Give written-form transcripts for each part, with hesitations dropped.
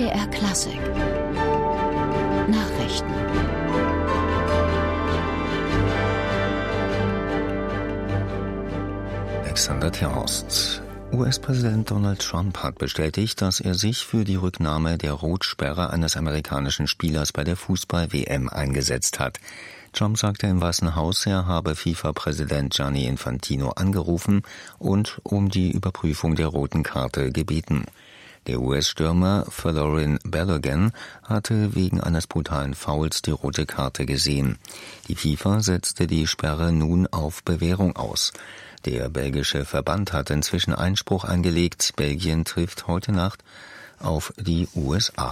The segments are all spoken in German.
MDR Klassik Nachrichten. Alexander Terhorst. US-Präsident Donald Trump hat bestätigt, dass er sich für die Rücknahme der Rotsperre eines amerikanischen Spielers bei der Fußball-WM eingesetzt hat. Trump sagte im Weißen Haus, er habe FIFA-Präsident Gianni Infantino angerufen und um die Überprüfung der roten Karte gebeten. Der US-Stürmer Folarin Balogun hatte wegen eines brutalen Fouls die rote Karte gesehen. Die FIFA setzte die Sperre nun auf Bewährung aus. Der belgische Verband hat inzwischen Einspruch eingelegt. Belgien trifft heute Nacht auf die USA.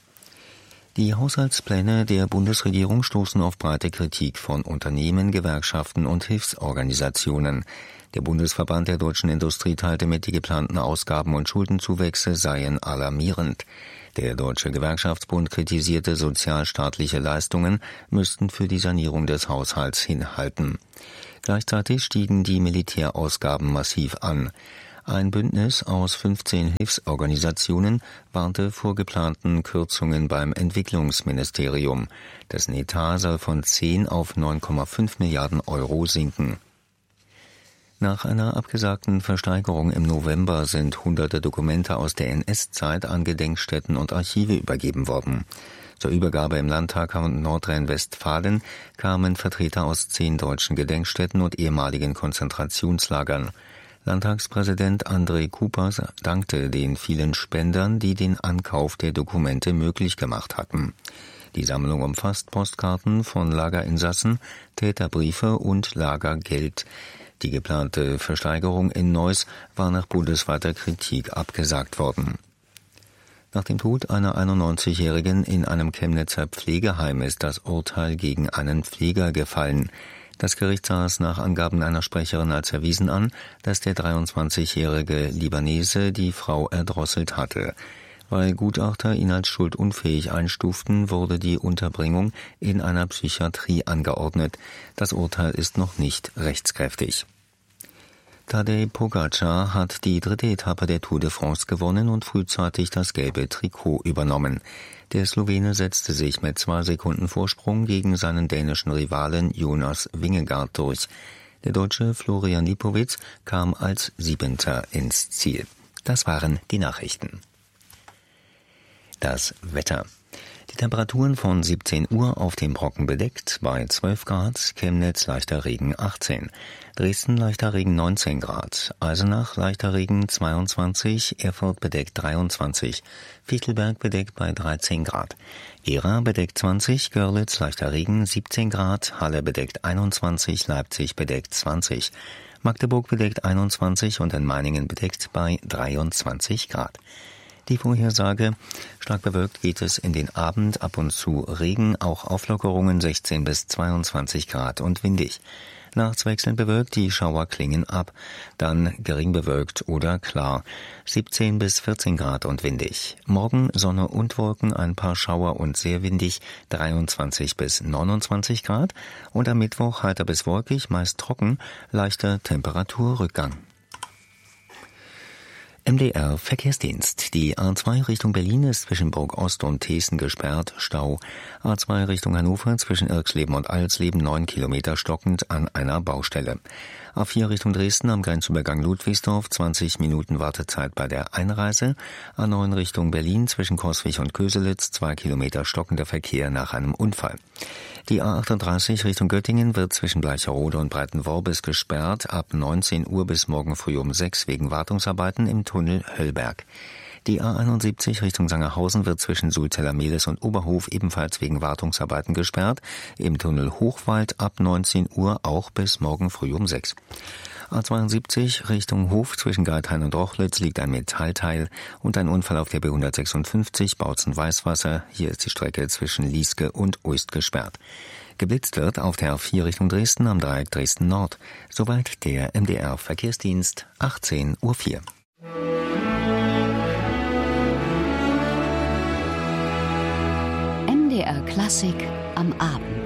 Die Haushaltspläne der Bundesregierung stoßen auf breite Kritik von Unternehmen, Gewerkschaften und Hilfsorganisationen. Der Bundesverband der deutschen Industrie teilte mit, die geplanten Ausgaben- und Schuldenzuwächse seien alarmierend. Der Deutsche Gewerkschaftsbund kritisierte, sozialstaatliche Leistungen müssten für die Sanierung des Haushalts hinhalten. Gleichzeitig stiegen die Militärausgaben massiv an. Ein Bündnis aus 15 Hilfsorganisationen warnte vor geplanten Kürzungen beim Entwicklungsministerium. Dessen Etat soll von 10 auf 9,5 Milliarden Euro sinken. Nach einer abgesagten Versteigerung im November sind hunderte Dokumente aus der NS-Zeit an Gedenkstätten und Archive übergeben worden. Zur Übergabe im Landtag von Nordrhein-Westfalen kamen Vertreter aus 10 deutschen Gedenkstätten und ehemaligen Konzentrationslagern. Landtagspräsident André Kupas dankte den vielen Spendern, die den Ankauf der Dokumente möglich gemacht hatten. Die Sammlung umfasst Postkarten von Lagerinsassen, Täterbriefe und Lagergeld. Die geplante Versteigerung in Neuss war nach bundesweiter Kritik abgesagt worden. Nach dem Tod einer 91-Jährigen in einem Chemnitzer Pflegeheim ist das Urteil gegen einen Pfleger gefallen. Das Gericht sah es nach Angaben einer Sprecherin als erwiesen an, dass der 23-jährige Libanese die Frau erdrosselt hatte. Weil Gutachter ihn als schuldunfähig einstuften, wurde die Unterbringung in einer Psychiatrie angeordnet. Das Urteil ist noch nicht rechtskräftig. Tadej Pogačar hat die 3. Etappe der Tour de France gewonnen und frühzeitig das gelbe Trikot übernommen. Der Slowene setzte sich mit 2 Sekunden Vorsprung gegen seinen dänischen Rivalen Jonas Vingegaard durch. Der Deutsche Florian Lipowitz kam als 7. ins Ziel. Das waren die Nachrichten. Das Wetter. Die Temperaturen von 17 Uhr auf dem Brocken bedeckt bei 12 Grad, Chemnitz leichter Regen 18, Dresden leichter Regen 19 Grad, Eisenach leichter Regen 22, Erfurt bedeckt 23, Fichtelberg bedeckt bei 13 Grad, Gera bedeckt 20, Görlitz leichter Regen 17 Grad, Halle bedeckt 21, Leipzig bedeckt 20, Magdeburg bedeckt 21 und in Meiningen bedeckt bei 23 Grad. Die Vorhersage: stark bewölkt geht es in den Abend, ab und zu Regen, auch Auflockerungen 16 bis 22 Grad und windig. Nachts wechselnd bewölkt, die Schauer klingen ab, dann gering bewölkt oder klar, 17 bis 14 Grad und windig. Morgen Sonne und Wolken, ein paar Schauer und sehr windig, 23 bis 29 Grad und am Mittwoch heiter bis wolkig, meist trocken, leichter Temperaturrückgang. MDR Verkehrsdienst. Die A2 Richtung Berlin ist zwischen Burg Ost und Thesen gesperrt, Stau. A2 Richtung Hannover zwischen Irxleben und Alsleben 9 Kilometer stockend an einer Baustelle. A4 Richtung Dresden am Grenzübergang Ludwigsdorf 20 Minuten Wartezeit bei der Einreise. A9 Richtung Berlin zwischen Coswig und Köselitz 2 Kilometer stockender Verkehr nach einem Unfall. Die A38 Richtung Göttingen wird zwischen Bleicherode und Breitenworbis gesperrt, ab 19 Uhr bis morgen früh um 6 wegen Wartungsarbeiten im Tunnel Höllberg. Die A71 Richtung Sangerhausen wird zwischen Sulzeller-Mehlis und Oberhof ebenfalls wegen Wartungsarbeiten gesperrt, im Tunnel Hochwald ab 19 Uhr auch bis morgen früh um 6. A72 Richtung Hof zwischen Geithain und Rochlitz liegt ein Metallteil und ein Unfall auf der B156 Bautzen-Weißwasser. Hier ist die Strecke zwischen Lieske und Uist gesperrt. Geblitzt wird auf der A4 Richtung Dresden am Dreieck Dresden Nord. Soweit der MDR Verkehrsdienst, 18:04 Uhr. MDR Klassik am Abend.